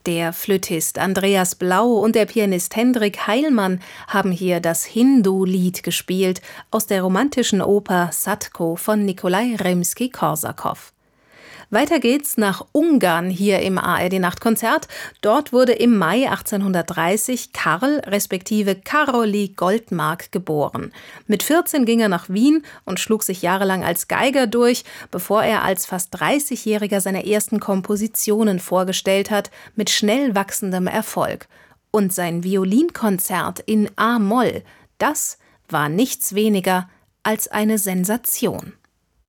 Der Flötist Andreas Blau und der Pianist Hendrik Heilmann haben hier das Hindu-Lied gespielt aus der romantischen Oper Sadko von Nikolai Rimski-Korsakow. Weiter geht's nach Ungarn hier im ARD-Nachtkonzert. Dort wurde im Mai 1830 Karl respektive Károly Goldmark geboren. Mit 14 ging er nach Wien und schlug sich jahrelang als Geiger durch, bevor er als fast 30-Jähriger seine ersten Kompositionen vorgestellt hat, mit schnell wachsendem Erfolg. Und sein Violinkonzert in A-Moll, das war nichts weniger als eine Sensation.